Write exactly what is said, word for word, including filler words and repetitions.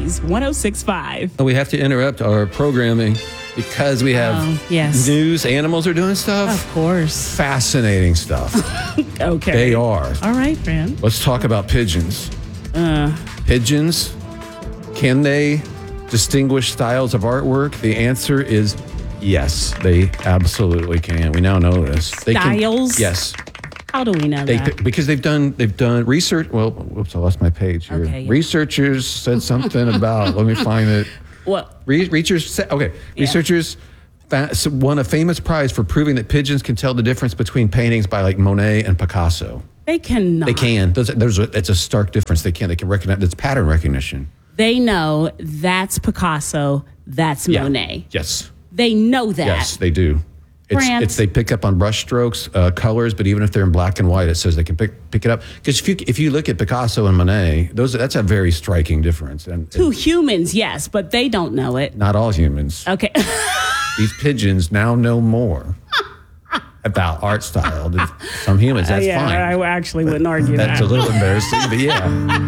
News one oh six point five. We have to interrupt our programming because we have Oh, yes. news. Animals are doing stuff. Of course. Fascinating stuff. Okay. They are. All right, friend. Let's talk about pigeons. Uh, Pigeons, can they distinguish styles of artwork? The answer is yes, they absolutely can. We now know this. They Styles? Can, yes. how do we know They, that? because they've done they've done research. Well, whoops, I lost my page here. Okay, yeah. Researchers said something about. Let me find it. Well, Re- researchers said, okay. Yeah. Researchers fa- so won a famous prize for proving that pigeons can tell the difference between paintings by like Monet and Picasso. they cannot. They can. There's, there's a, it's a stark difference. They can. They can recognize. It's pattern recognition. They know that's Picasso, that's Yeah. Monet. Yes. They know that. Yes, they do. It's, Brant. it's they pick up on brush strokes, uh, colors, but even if they're in black and white, it says they can pick pick it up. Because if you if you look at Picasso and Monet, those that's a very striking difference. And To humans, yes, but they don't know it. not all humans. Okay. These pigeons now know more about art style than some humans. That's yeah, fine. I actually wouldn't argue That's that. a little embarrassing, but yeah.